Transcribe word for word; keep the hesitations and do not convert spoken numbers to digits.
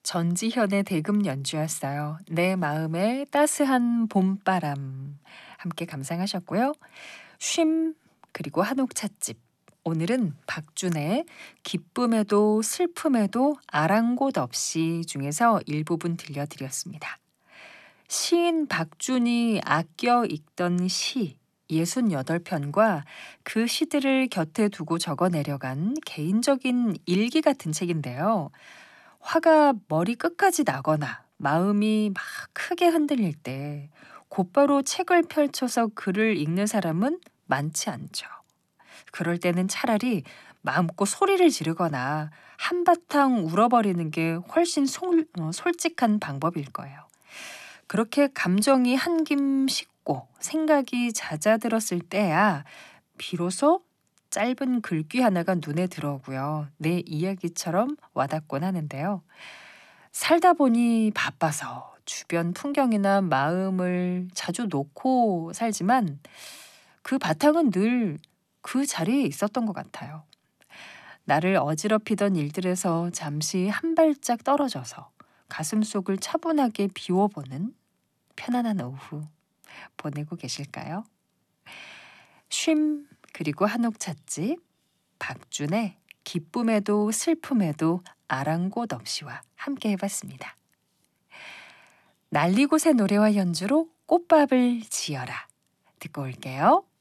전지현의 대금 연주였어요. 내 마음에 따스한 봄바람 함께 감상하셨고요. 쉼 그리고 한옥 찻집. 오늘은 박준의 기쁨에도 슬픔에도 아랑곳 없이 중에서 일부분 들려드렸습니다. 시인 박준이 아껴 읽던 시 예순여덟 편과 그 시들을 곁에 두고 적어 내려간 개인적인 일기 같은 책인데요. 화가 머리 끝까지 나거나 마음이 막 크게 흔들릴 때 곧바로 책을 펼쳐서 글을 읽는 사람은 많지 않죠. 그럴 때는 차라리 마음껏 소리를 지르거나 한바탕 울어버리는 게 훨씬 솔, 어, 솔직한 방법일 거예요. 그렇게 감정이 한김 식고 생각이 잦아들었을 때야 비로소 짧은 글귀 하나가 눈에 들어오고요. 내 이야기처럼 와닿곤 하는데요. 살다 보니 바빠서 주변 풍경이나 마음을 자주 놓고 살지만 그 바탕은 늘 그 자리에 있었던 것 같아요. 나를 어지럽히던 일들에서 잠시 한 발짝 떨어져서 가슴속을 차분하게 비워보는 편안한 오후 보내고 계실까요? 쉼 그리고 한옥 찻집 박준의 기쁨에도 슬픔에도 아랑곳 없이와 함께 해봤습니다. 난리곳의 노래와 연주로 꽃밥을 지어라 듣고 올게요.